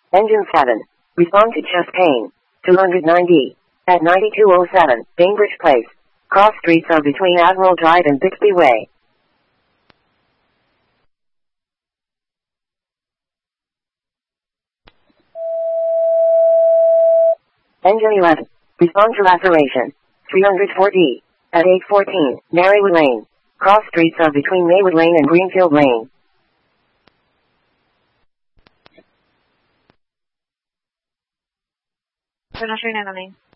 Engine 7. Respond to chest pain. 290. At 9207, Bainbridge Place. Cross streets are between Admiral Drive and Bixby Way. Engine 11. Respond to laceration. 340. At 814, Marywood Lane. Cross streets are between Maywood Lane and Greenfield Lane. Buenas, Reina Lane.